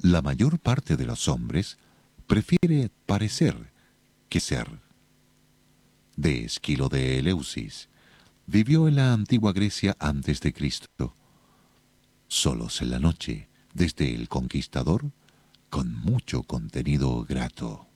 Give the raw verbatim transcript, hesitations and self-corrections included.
La mayor parte de los hombres prefiere parecer que ser. De Esquilo de Eleusis. Vivió en la antigua Grecia antes de Cristo. Solos en la noche, desde El Conquistador, con mucho contenido grato.